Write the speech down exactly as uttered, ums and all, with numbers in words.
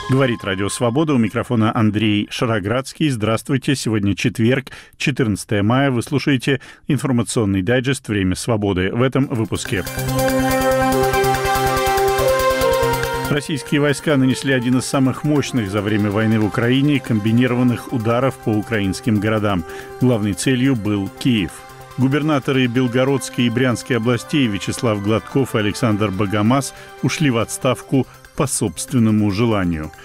Говорит Радио Свобода, у микрофона Андрей Шароградский. Здравствуйте. Сегодня четверг, четырнадцатое мая. Вы слушаете информационный дайджест «Время свободы». В этом выпуске. Российские войска нанесли один из самых мощных за время войны в Украине комбинированных ударов по украинским городам. Главной целью был Киев. Губернаторы Белгородской и Брянской областей Вячеслав Гладков и Александр Богомаз ушли в отставку по собственному желанию.